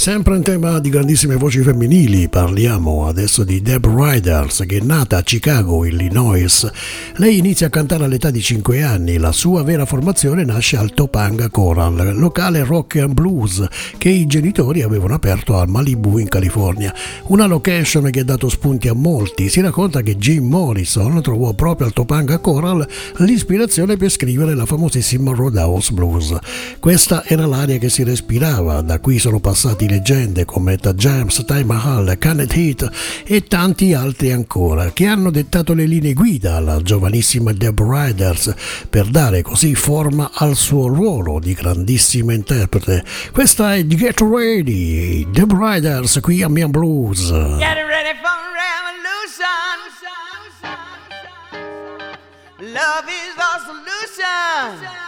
Sempre in tema di grandissime voci femminili, parliamo adesso di Deb Riders, che è nata a Chicago, Illinois. Lei inizia a cantare all'età di 5 anni. La sua vera formazione nasce al Topanga Choral, locale rock and blues che i genitori avevano aperto a Malibu in California. Una location che ha dato spunti a molti. Si racconta che Jim Morrison trovò proprio al Topanga Choral l'ispirazione per scrivere la famosissima Roadhouse Blues. Questa era l'aria che si respirava. Da qui sono passati leggende come Etta James, Taj Mahal, Kenneth Heath e tanti altri ancora, che hanno dettato le linee guida alla giovanissima Deb Riders per dare così forma al suo ruolo di grandissima interprete. Questa è Get Ready, Deb Riders qui a Mian Blues. Get ready for revolution. Love is the solution.